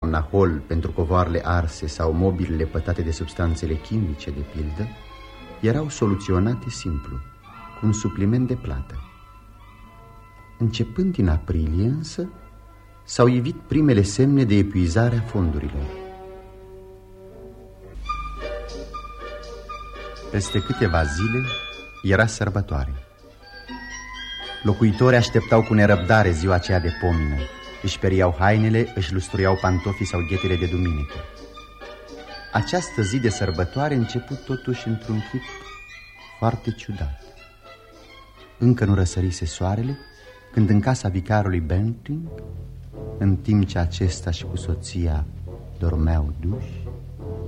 nahol pentru covoarele arse sau mobilele pătate de substanțele chimice, de pildă, erau soluționate simplu, cu un supliment de plată. Începând din aprilie, însă, s-au ivit primele semne de epuizare a fondurilor. Peste câteva zile era sărbătoare. Locuitorii așteptau cu nerăbdare ziua aceea de pomină. Își periau hainele, își lustruiau pantofii sau ghetele de duminică. Această zi de sărbătoare început totuși într-un chip foarte ciudat. Încă nu răsărise soarele când în casa vicarului Benting, în timp ce acesta și cu soția dormeau duși,